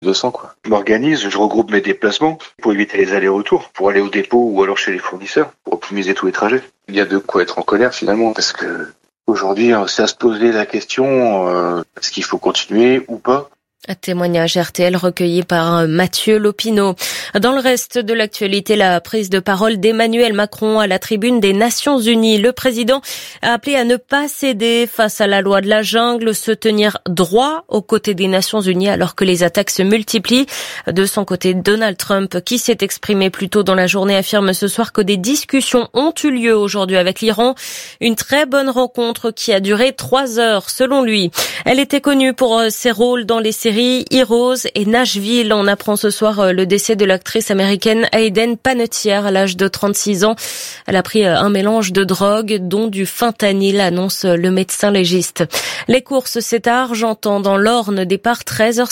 200 quoi. Je m'organise, je regroupe mes déplacements pour éviter les allers-retours, pour aller au dépôt ou alors chez les fournisseurs, pour optimiser tous les trajets. Il y a de quoi être en colère finalement, parce que aujourd'hui, c'est à se poser la question, est-ce qu'il faut continuer ou pas ? Un témoignage RTL recueilli par Mathieu Lopineau. Dans le reste de l'actualité, la prise de parole d'Emmanuel Macron à la tribune des Nations Unies. Le président a appelé à ne pas céder face à la loi de la jungle, se tenir droit aux côtés des Nations Unies alors que les attaques se multiplient. De son côté, Donald Trump, qui s'est exprimé plus tôt dans la journée, affirme ce soir que des discussions ont eu lieu aujourd'hui avec l'Iran. Une très bonne rencontre qui a duré 3 heures selon lui. Elle était connue pour ses rôles dans les séries Heroes et Nashville. On apprend ce soir le décès de l'actrice américaine Hayden Panettiere à l'âge de 36 ans. Elle a pris un mélange de drogues, dont du fentanyl, annonce le médecin légiste. Les courses, c'est à Argentan, dans l'Orne, départ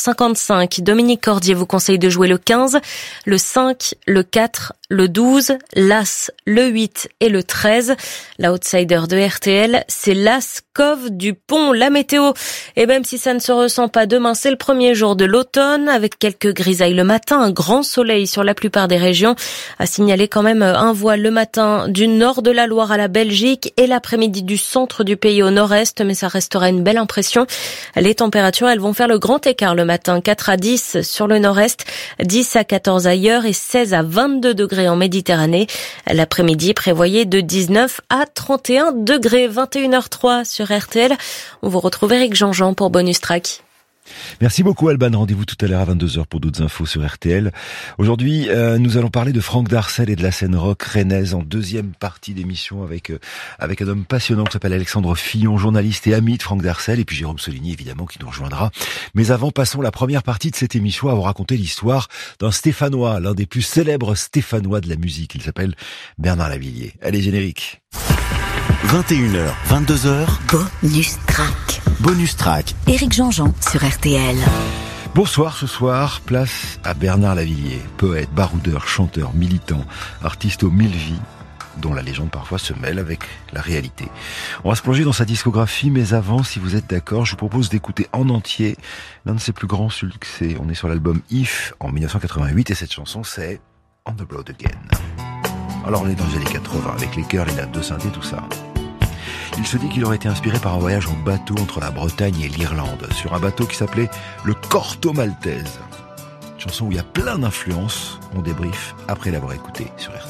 13h55. Dominique Cordier vous conseille de jouer le 15, le 5, le 4, le 12, l'As, le 8 et le 13. L'outsider de RTL, c'est l'As Cove du Pont. La météo, et même si ça ne se ressent pas demain, c'est le premier jour de l'automne, avec quelques grisailles le matin, un grand soleil sur la plupart des régions. À signaler quand même un voile le matin du nord de la Loire à la Belgique et l'après-midi du centre du pays au nord-est, mais ça restera une belle impression. Les températures, elles vont faire le grand écart le matin, 4 à 10 sur le nord-est, 10 à 14 ailleurs et 16 à 22 degrés en Méditerranée. L'après-midi, prévoyez de 19 à 31 degrés, 21h03 sur RTL. On vous retrouve Éric Jean-Jean pour Bonus Track. Merci beaucoup Alban, rendez-vous tout à l'heure à 22h pour d'autres infos sur RTL. Aujourd'hui, nous allons parler de Franck Darcel et de la scène rock rennaise en deuxième partie d'émission avec un homme passionnant qui s'appelle Alexandre Fillon, journaliste et ami de Franck Darcel, et puis Jérôme Soligny évidemment qui nous rejoindra. Mais avant, passons la première partie de cette émission à vous raconter l'histoire d'un Stéphanois, l'un des plus célèbres Stéphanois de la musique. Il s'appelle Bernard Lavilliers. Allez, générique. 21h, 22h. Bonus Track. Bonus Track. Éric Jean-Jean sur RTL. Bonsoir, ce soir, place à Bernard Lavilliers, poète, baroudeur, chanteur, militant, artiste aux 1000 vies, dont la légende parfois se mêle avec la réalité. On va se plonger dans sa discographie, mais avant, si vous êtes d'accord, je vous propose d'écouter en entier l'un de ses plus grands succès. On est sur l'album If en 1988 et cette chanson c'est On the Road Again. Alors on est dans les années 80 avec les chœurs, les nappes de synthé, tout ça. Il se dit qu'il aurait été inspiré par un voyage en bateau entre la Bretagne et l'Irlande, sur un bateau qui s'appelait le Corto Maltese. Une chanson où il y a plein d'influences. On débrief après l'avoir écouté sur RTL.